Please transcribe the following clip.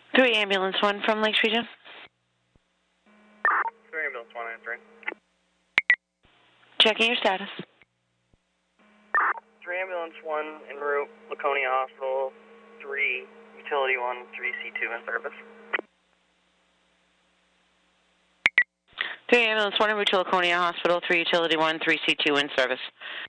3 Ambulance 1 from Lakes Region. 3 Ambulance 1 answering. Checking your status. 3 Ambulance 1 en route, Laconia Hospital, 3 Utility 1, 3C2 in service. 3 Ambulance 1 en route to Laconia Hospital, 3 Utility 1, 3C2 in service.